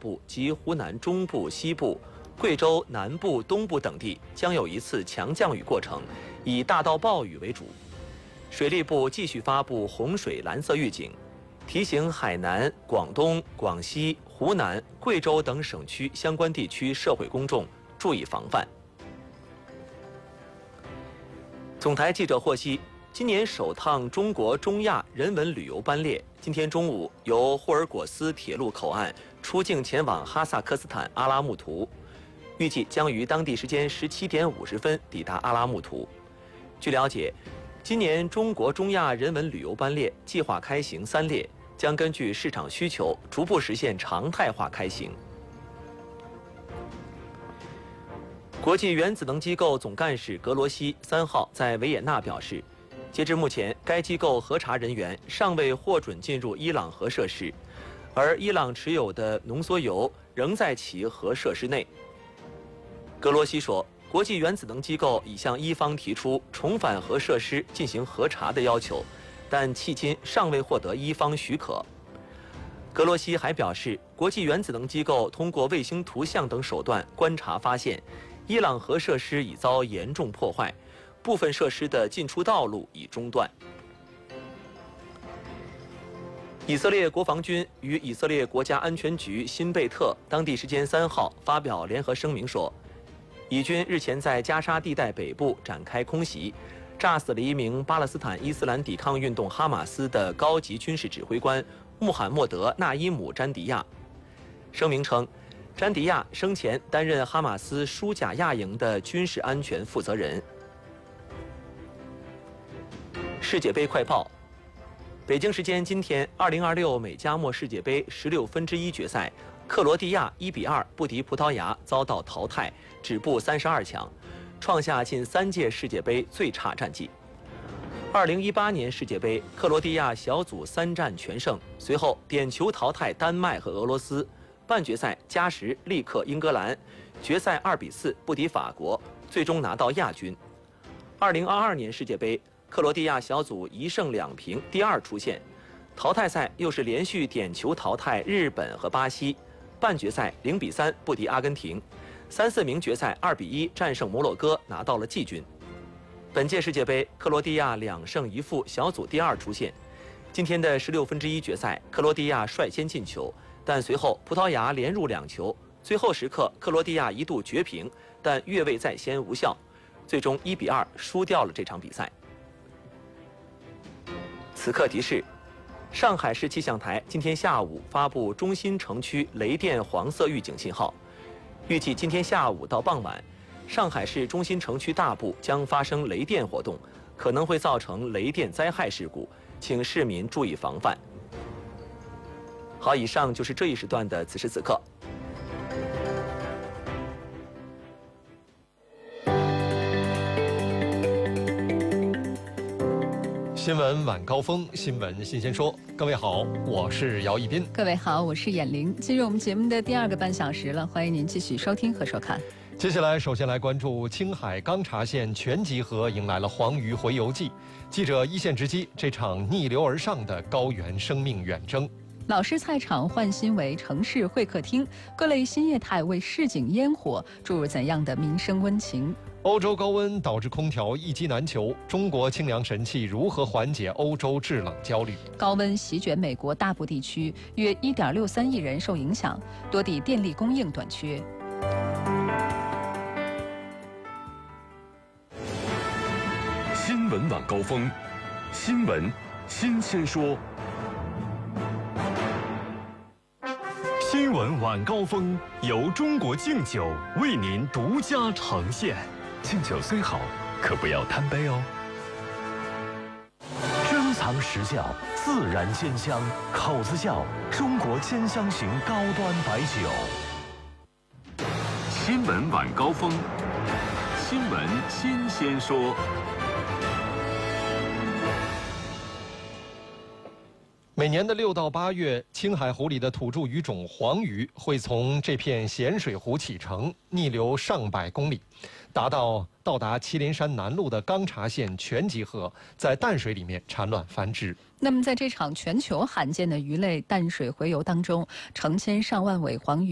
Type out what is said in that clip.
部及湖南中部、西部、贵州南部、东部等地将有一次强降雨过程，以大到暴雨为主。水利部继续发布洪水蓝色预警，提醒海南、广东、广西、湖南、贵州等省区相关地区社会公众注意防范。总台记者获悉，今年首趟中国中亚人文旅游班列今天中午由霍尔果斯铁路口岸出境前往哈萨克斯坦阿拉木图，预计将于当地时间17点50分抵达阿拉木图。据了解，今年中国中亚人文旅游班列计划开行3列，将根据市场需求逐步实现常态化开行。国际原子能机构总干事格罗西3号在维也纳表示，截至目前，该机构核查人员尚未获准进入伊朗核设施，而伊朗持有的浓缩铀仍在其核设施内。格罗西说，国际原子能机构已向伊方提出重返核设施进行核查的要求，但迄今尚未获得伊方许可。格罗西还表示，国际原子能机构通过卫星图像等手段观察发现，伊朗核设施已遭严重破坏，部分设施的进出道路已中断。以色列国防军与以色列国家安全局辛贝特当地时间3号发表联合声明说，以军日前在加沙地带北部展开空袭，炸死了一名巴勒斯坦伊斯兰抵抗运动哈马斯的高级军事指挥官穆罕默德·纳伊姆·詹迪亚。声明称，詹迪亚生前担任哈马斯舒贾亚营的军事安全负责人。世界杯快报：北京时间今天，2026美加墨世界杯16分之一决赛，克罗地亚1比2不敌葡萄牙，遭到淘汰，止步32强，创下近3届世界杯最差战绩。2018年世界杯，克罗地亚小组3战全胜，随后点球淘汰丹麦和俄罗斯，半决赛加时力克英格兰，决赛2比4不敌法国，最终拿到亚军。2022年世界杯，克罗地亚小组1胜2平，第2出线，淘汰赛又是连续点球淘汰日本和巴西，半决赛0比3不敌阿根廷，3、4名决赛2比1战胜摩洛哥，拿到了季军。本届世界杯，克罗地亚2胜1负，小组第2出线。今天的16分之一决赛，克罗地亚率先进球，但随后葡萄牙连入2球，最后时刻克罗地亚一度绝平，但越位在先无效，最终1比2输掉了这场比赛。此刻提示：上海市气象台今天下午发布中心城区雷电黄色预警信号，预计今天下午到傍晚，上海市中心城区大部将发生雷电活动，可能会造成雷电灾害事故，请市民注意防范。好，以上就是这一时段的此时此刻。 新闻晚高峰，新闻新鲜说。各位好，我是姚一斌。 各位好，我是闫玲。进入我们节目的第2个半小时了，欢迎您继续收听和收看。 接下来，首先来关注青海钢察县全集合迎来了黄鱼洄游记，记者一线直击这场逆流而上的高原生命远征。 老式菜场换新为城市会客厅，各类新业态为市井烟火注入怎样的民生温情？ 欧洲高温导致空调一机难求，中国清凉神器如何缓解欧洲制冷焦虑？ 高温席卷美国大部地区，约1.63亿人受影响，多地电力供应短缺。 新闻晚高峰，新闻新鲜说。新闻晚高峰由中国敬酒为您独家呈现。敬酒虽好，可不要贪杯哦。珍藏实窖，自然鲜香，口子窖中国鲜香型高端白酒。新闻晚高峰，新闻新鲜说。 每年的6到8月，青海湖里的土著鱼种黄鱼会从这片咸水湖启程，逆流上百公里，到达祁连山南麓的钢察县全集河，在淡水里面产卵繁殖。 那么，在这场全球罕见的鱼类淡水洄游当中，成千上万尾黄鱼